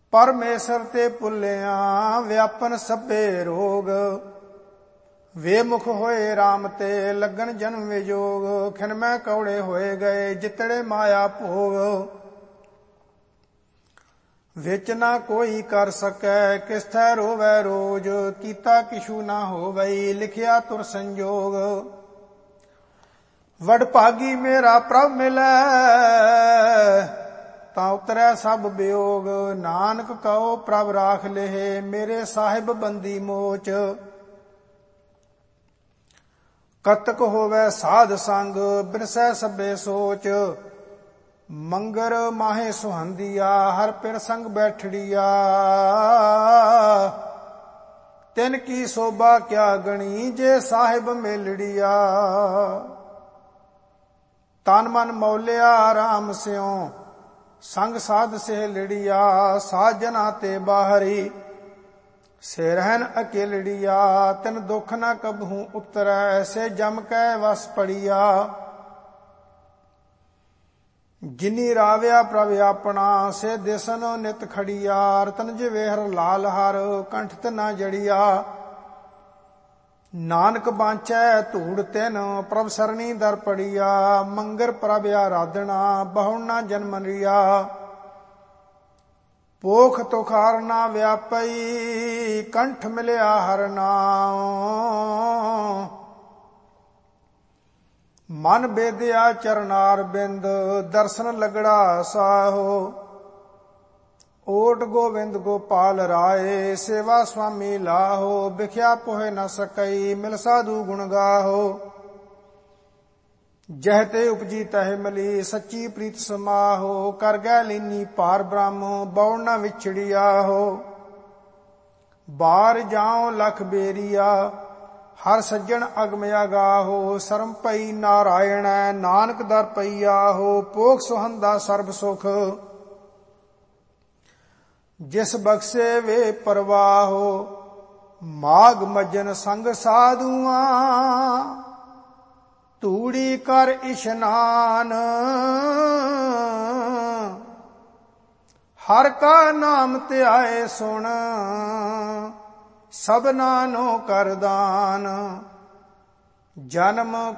परमेश्वर ते भुल्लियां व्यापन सभे रोग। वे मुख होए राम ते लगन जन्म विजोग। खिनमै कौड़े होए गए जितड़े माया भोग। विच ना कोई कर सकै किसथै रोवै रोज। कीता किशु ना होवई लिखिया तुर संजोग। वडभागी मेरा प्रभ मिलै तां उतरै सब वियोग। नानक कहो प्रभ राख लेहे मेरे साहिब बंदी मोच। कतक होवै साध संग बिरसै सभे सोच। मंगर माहे सुहंदिया हर पिर संग बैठड़िया। तिन की शोभा क्या गणी जे साहिब मेलड़िया। तन मन मौलिया राम स्यों संग साध सहेलड़िया। साजना ते बाहरी से रहन अकेलड़िया। तिन दुख न कबहू उतरै से जम कै वस पड़िया। जिनी राव्या प्रभ अपना से दिसन नित खड़िया। रतन जिवेहर लाल हर कंठ न जड़िया। नानक बांचै धूड़ तिन प्रभ सरणी दर पड़िया। मंगर प्रभ आराधना बहु न जन्मरिया। पोख तुखार ना व्यापई कंठ मिलिया हर नाम। मन बेदिया चरनार बिंद दर्शन लगड़ा साहो। ओट गोविंद गोपाल राय सेवा स्वामी लाहो। बिख्या पोहे न सकई मिल साधु गुण गाहो। जहते उपजी तह मिली सच्ची प्रीत समाहो। कर गै लीनी पार ब्रह्म बहु न विछड़िया हो। बार जाओ लख बेरिया हर सज्जन अगम अगाहो। सरम पई नारायण नानक दर पईया हो। पोख सुहंदा सर्ब सुख जिस बख्शे वे परवाहो। माग मज्जन संग साधुआ तूड़ी कर इशनान। हर का नाम त्याए सुन सबना नो कर दान। जन्म